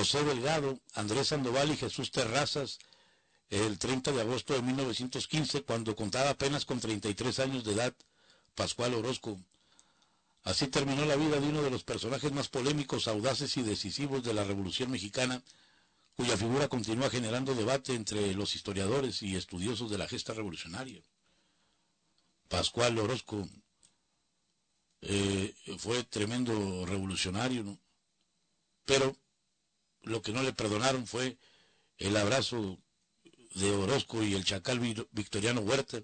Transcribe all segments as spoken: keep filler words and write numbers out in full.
José Delgado, Andrés Sandoval y Jesús Terrazas, el treinta de agosto de mil novecientos quince, cuando contaba apenas con treinta y tres años de edad, Pascual Orozco. Así terminó la vida de uno de los personajes más polémicos, audaces y decisivos de la Revolución Mexicana, cuya figura continúa generando debate entre los historiadores y estudiosos de la gesta revolucionaria. Pascual Orozco eh, fue tremendo revolucionario, ¿no? Pero lo que no le perdonaron fue el abrazo de Orozco y el chacal Victoriano Huerta,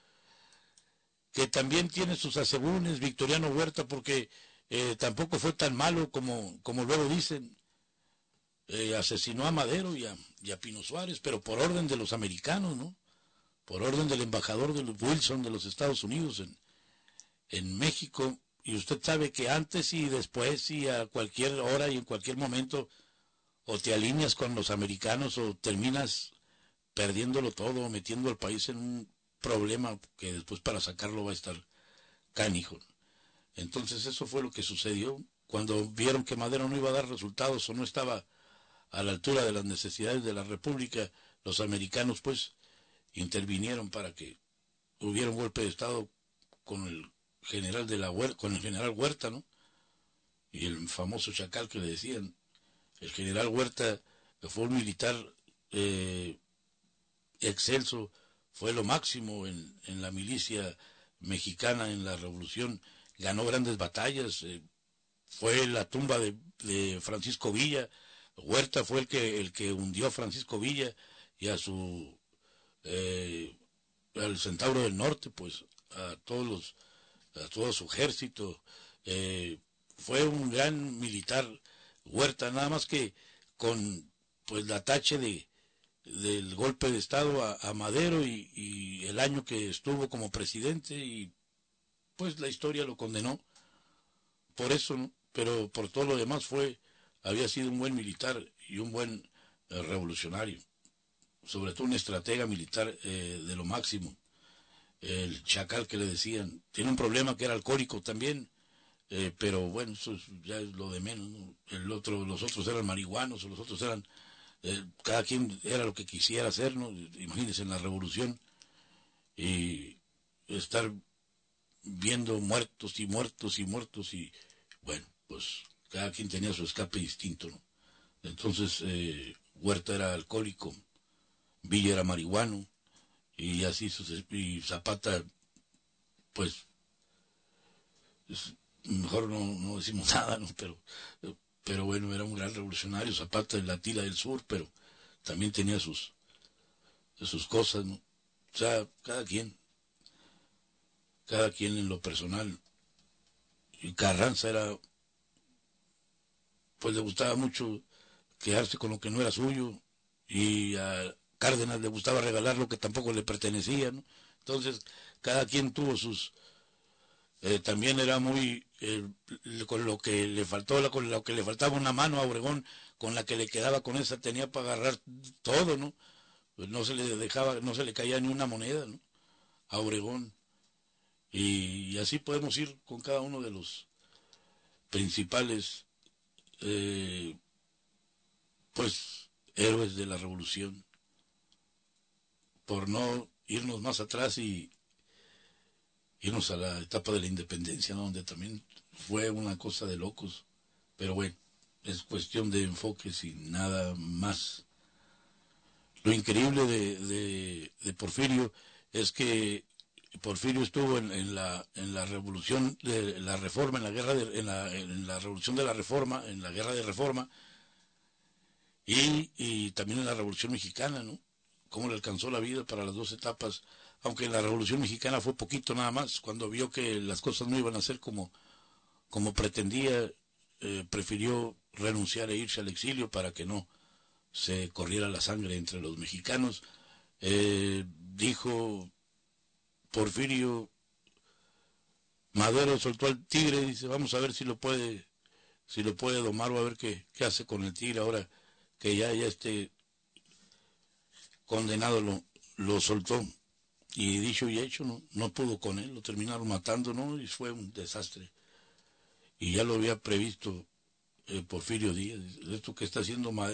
que también tiene sus asegúnes, Victoriano Huerta, porque eh, tampoco fue tan malo como, como luego dicen. Eh, asesinó a Madero y a, y a Pino Suárez, pero por orden de los americanos, ¿no? Por orden del embajador de Wilson de los Estados Unidos en, en México. Y usted sabe que antes y después y a cualquier hora y en cualquier momento o te alineas con los americanos o terminas perdiéndolo todo, metiendo al país en un problema que después para sacarlo va a estar canijo. Entonces eso fue lo que sucedió cuando vieron que Madero no iba a dar resultados o no estaba a la altura de las necesidades de la República. Los americanos pues intervinieron para que hubiera un golpe de Estado con el general de la Huerta, con el general Huerta, ¿no? Y el famoso chacal que le decían. El general Huerta fue un militar eh, excelso, fue lo máximo en, en la milicia mexicana, en la revolución, ganó grandes batallas, eh, fue la tumba de, de Francisco Villa. Huerta fue el que el que hundió a Francisco Villa y a su eh, al Centauro del Norte, pues a todos los a todo su ejército. Eh, fue un gran militar Huerta, nada más que con pues la tache de del golpe de Estado a, a Madero y, y el año que estuvo como presidente, y pues la historia lo condenó por eso, ¿no? Pero por todo lo demás fue había sido un buen militar y un buen eh, revolucionario, sobre todo un estratega militar eh, de lo máximo. El chacal que le decían, tiene un problema que era alcohólico también, eh, pero bueno, eso es, ya es lo de menos, ¿no? El otro, los otros eran marihuanos, o los otros eran, eh, cada quien era lo que quisiera hacer, ¿no? Imagínense en la revolución, y estar viendo muertos y muertos y muertos, y bueno, pues cada quien tenía su escape distinto, ¿no? Entonces eh, Huerta era alcohólico, Villa era marihuano, y así y Zapata, pues es, mejor no, no decimos nada, ¿no? Pero, pero bueno, era un gran revolucionario, Zapata en la Tila del Sur, pero también tenía sus, sus cosas, ¿no? O sea, cada quien, cada quien en lo personal. Y Carranza era, pues le gustaba mucho quedarse con lo que no era suyo, y a Cárdenas le gustaba regalar lo que tampoco le pertenecía, ¿no? Entonces, cada quien tuvo sus... Eh, también era muy... Eh, con lo que le faltó, con lo que le faltaba una mano a Obregón, con la que le quedaba, con esa tenía para agarrar todo, ¿no? Pues no se le dejaba, no se le caía ni una moneda, ¿no? A Obregón. Y, y así podemos ir con cada uno de los principales, eh, pues, héroes de la revolución, por no irnos más atrás y irnos a la etapa de la independencia, ¿no? Donde también fue una cosa de locos, pero bueno, es cuestión de enfoques y nada más. Lo increíble de, de, de Porfirio es que Porfirio estuvo en, en la en la revolución de la Reforma, en la guerra de, en la en la revolución de la Reforma, en la guerra de Reforma, y, y también en la Revolución Mexicana, ¿no? Cómo le alcanzó la vida para las dos etapas, aunque en la Revolución Mexicana fue poquito nada más, cuando vio que las cosas no iban a ser como, como pretendía, eh, prefirió renunciar e irse al exilio para que no se corriera la sangre entre los mexicanos. Eh, dijo Porfirio, Madero soltó al tigre, dice, vamos a ver si lo puede, si lo puede domar, o a ver qué, qué hace con el tigre ahora que ya, ya esté condenado, lo, lo soltó. Y dicho y hecho, no, no pudo con él, lo terminaron matando, ¿no? Y fue un desastre. Y ya lo había previsto eh, Porfirio Díaz, esto que está haciendo Madero